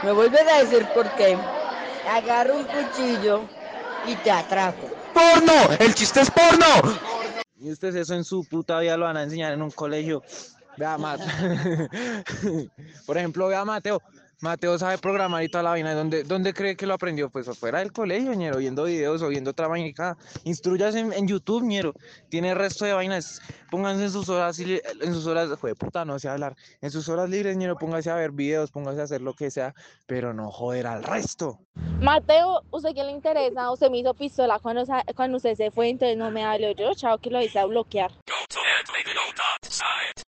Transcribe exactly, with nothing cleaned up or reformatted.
Me vuelves a decir por qué. Agarro un cuchillo y te atraco. ¡Porno! ¡El chiste es porno! Y ustedes eso en su puta vida lo van a enseñar en un colegio. Vea, Mat. Por ejemplo, vea Mateo. Mateo sabe programar y toda la vaina. ¿Dónde, dónde cree que lo aprendió? Pues afuera del colegio, ñero, viendo videos o viendo otra vaina. Instruyas en, en YouTube, ñero. Tiene el resto de vainas. Pónganse en sus horas, en sus horas, joder, puta, no sé hablar. En sus horas libres, ñero, póngase a ver videos, póngase a hacer lo que sea, pero no joder al resto. Mateo, ¿usted qué le interesa? Usted me hizo pistola cuando, cuando usted se fue, entonces no me habló yo, chao, que lo hice a bloquear.